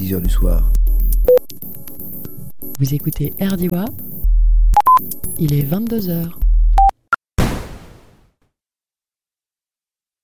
10h du soir. Vous écoutez RDIWA, il est 22h.